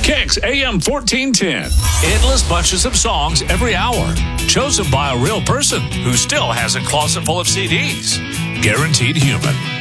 Kicks AM 1410. Endless bunches of songs every hour, chosen by a real person who still has a closet full of CDs. Guaranteed human.